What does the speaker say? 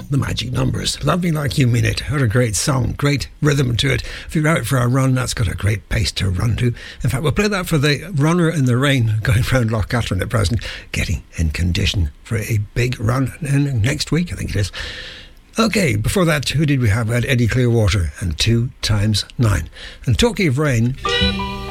The Magic Numbers. Love Me Like You Mean It. What a great song, great rhythm to it. If you're out for a run, that's got a great pace to run to. In fact, we'll play that for the runner in the rain going round Loch Catherine at present, getting in condition for a big run next week, I think it is. Okay, before that, who did we have? We had Eddie Clearwater and 2 times 9. And talking of rain...